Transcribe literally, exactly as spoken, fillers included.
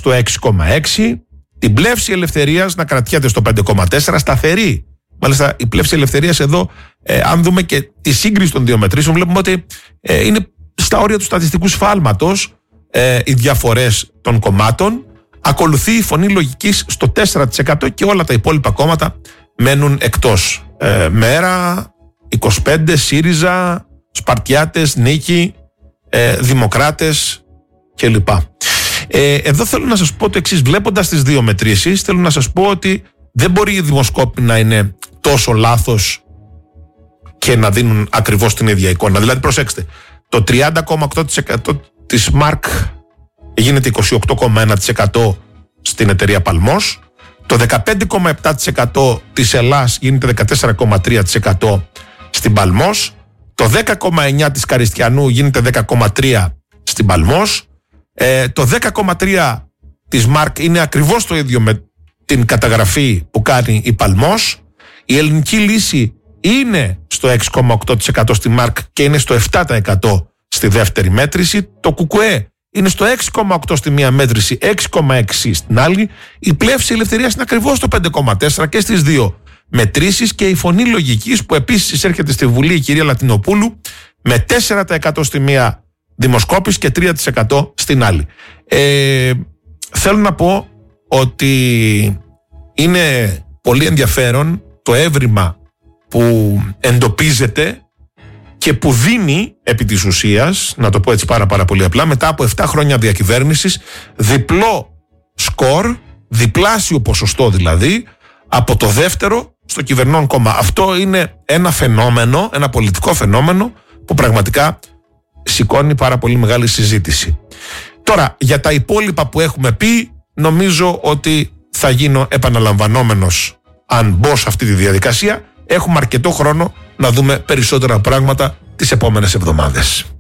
στο έξι κόμμα έξι, την Πλεύση Ελευθερίας να κρατιέται στο πέντε κόμμα τέσσερα, σταθερή. Μάλιστα η Πλεύση Ελευθερίας εδώ, ε, αν δούμε και τη σύγκριση των δύο μετρήσεων, βλέπουμε ότι ε, είναι στα όρια του στατιστικού σφάλματος ε, οι διαφορές των κομμάτων. Ακολουθεί η Φωνή Λογικής στο τέσσερα τοις εκατό και όλα τα υπόλοιπα κόμματα μένουν εκτός. Ε, Μέρα, είκοσι πέντε, ΣΥΡΙΖΑ, Σπαρτιάτες, Νίκη, ε, Δημοκράτες κλπ. Ε, εδώ θέλω να σας πω το εξής. Βλέποντας τις δύο μετρήσεις, θέλω να σας πω ότι δεν μπορεί οι δημοσκόποι να είναι τόσο λάθος και να δίνουν ακριβώς την ίδια εικόνα. Δηλαδή, προσέξτε, το τριάντα κόμμα οκτώ τοις εκατό της ΜΑΡΚ γίνεται είκοσι οκτώ κόμμα ένα τοις εκατό στην εταιρεία Παλμός, το δεκαπέντε κόμμα επτά τοις εκατό της Ελλάς γίνεται δεκατέσσερα κόμμα τρία τοις εκατό στην Παλμός, το δέκα κόμμα εννιά της Καριστιανού γίνεται δέκα κόμμα τρία τοις εκατό στην Παλμός, ε, το δέκα κόμμα τρία της ΜΑΡΚ είναι ακριβώς το ίδιο με την καταγραφή που κάνει η Παλμός, η Ελληνική Λύση είναι στο έξι κόμμα οκτώ τοις εκατό στη ΜΑΡΚ και είναι στο επτά τοις εκατό στη δεύτερη μέτρηση, το ΚΚΕ είναι στο έξι κόμμα οκτώ στη μία μέτρηση, έξι κόμμα έξι στην άλλη, η Πλεύση Ελευθερίας είναι ακριβώς στο πέντε κόμμα τέσσερα και στις δύο μετρήσεις, και η Φωνή Λογικής που επίσης έρχεται στη Βουλή η κυρία Λατινοπούλου με τέσσερα τοις εκατό στη μία δημοσκόπηση και τρία τοις εκατό στην άλλη. Ε, θέλω να πω ότι είναι πολύ ενδιαφέρον το έβριμα που εντοπίζεται και που δίνει επί της ουσίας, να το πω έτσι πάρα πάρα πολύ απλά, μετά από επτά χρόνια διακυβέρνησης, διπλό σκορ, διπλάσιο ποσοστό δηλαδή, από το δεύτερο στο κυβερνών κόμμα. Αυτό είναι ένα φαινόμενο, ένα πολιτικό φαινόμενο που πραγματικά σηκώνει πάρα πολύ μεγάλη συζήτηση. Τώρα, για τα υπόλοιπα που έχουμε πει, νομίζω ότι θα γίνω επαναλαμβανόμενος αν μπω σε αυτή τη διαδικασία. Έχουμε αρκετό χρόνο να δούμε περισσότερα πράγματα τις επόμενες εβδομάδες.